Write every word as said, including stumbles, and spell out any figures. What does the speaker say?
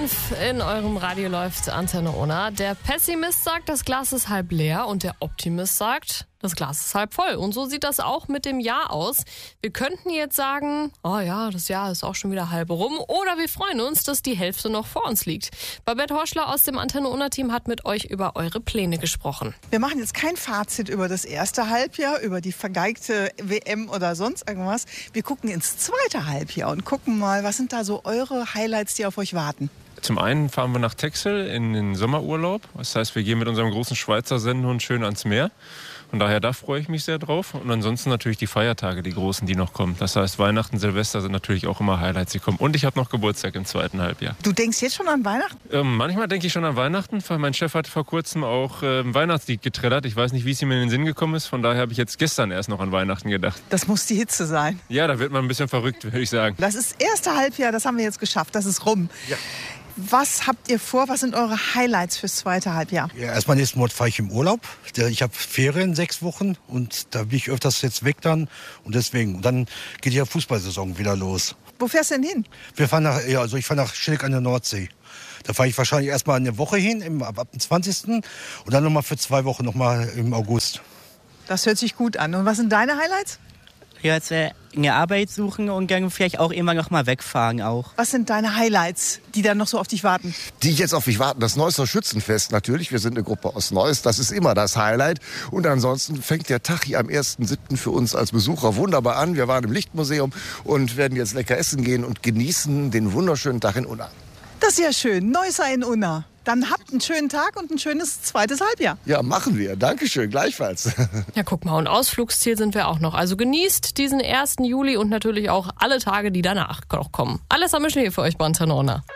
fünf in eurem Radio läuft Antenne Unna. Der Pessimist sagt, das Glas ist halb leer und der Optimist sagt, das Glas ist halb voll. Und so sieht das auch mit dem Jahr aus. Wir könnten jetzt sagen, oh ja, das Jahr ist auch schon wieder halb rum. Oder wir freuen uns, dass die Hälfte noch vor uns liegt. Babette Horschler aus dem Antenne Unna-Team hat mit euch über eure Pläne gesprochen. Wir machen jetzt kein Fazit über das erste Halbjahr, über die vergeigte W M oder sonst irgendwas. Wir gucken ins zweite Halbjahr und gucken mal, was sind da so eure Highlights, die auf euch warten. Zum einen fahren wir nach Texel in den Sommerurlaub. Das heißt, wir gehen mit unserem großen Schweizer Sennenhund schön ans Meer. Von daher, da freue ich mich sehr drauf. Und ansonsten natürlich die Feiertage, die großen, die noch kommen. Das heißt, Weihnachten, Silvester sind natürlich auch immer Highlights, die kommen. Und ich habe noch Geburtstag im zweiten Halbjahr. Du denkst jetzt schon an Weihnachten? Ähm, manchmal denke ich schon an Weihnachten, weil mein Chef hat vor kurzem auch äh, ein Weihnachtslied getrellert. Ich weiß nicht, wie es ihm in den Sinn gekommen ist. Von daher habe ich jetzt gestern erst noch an Weihnachten gedacht. Das muss die Hitze sein. Ja, da wird man ein bisschen verrückt, würde ich sagen. Das ist das erste Halbjahr, das haben wir jetzt geschafft. Das ist rum. Ja. Was habt ihr vor? Was sind eure Highlights fürs zweite Halbjahr? Ja, erstmal nächsten Monat fahre ich im Urlaub. Ich habe Ferien sechs Wochen und da bin ich öfters jetzt weg dann. Und deswegen, und dann geht die Fußballsaison wieder los. Wo fährst du denn hin? Wir fahren nach, ja, also ich fahre nach Schillig an der Nordsee. Da fahre ich wahrscheinlich erstmal eine Woche hin, im, ab dem zwanzigsten Und dann nochmal für zwei Wochen nochmal im August. Das hört sich gut an. Und was sind deine Highlights? Ja, jetzt äh, eine Arbeit suchen und dann vielleicht auch immer noch mal wegfahren auch. Was sind deine Highlights, die dann noch so auf dich warten? Die jetzt auf mich warten. Das Neusser Schützenfest natürlich. Wir sind eine Gruppe aus Neuss. Das ist immer das Highlight. Und ansonsten fängt der Tag hier am ersten siebten für uns als Besucher wunderbar an. Wir waren im Lichtmuseum und werden jetzt lecker essen gehen und genießen den wunderschönen Tag in Unna. Das ist ja schön. Neusser in Unna. Dann habt einen schönen Tag und ein schönes zweites Halbjahr. Ja, machen wir. Dankeschön, gleichfalls. Ja, guck mal, und Ausflugsziel sind wir auch noch. Also genießt diesen ersten Juli und natürlich auch alle Tage, die danach noch kommen. Alles am Mischel hier für euch bei Antenne Unna.